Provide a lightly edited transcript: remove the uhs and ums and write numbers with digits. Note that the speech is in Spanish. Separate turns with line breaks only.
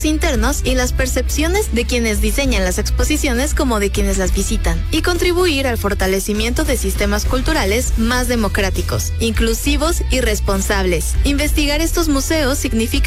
internos y las percepciones de quienes diseñan las exposiciones como de quienes las visitan, y contribuir al fortalecimiento de sistemas culturales más democráticos, inclusivos y responsables. Investigar estos museos significa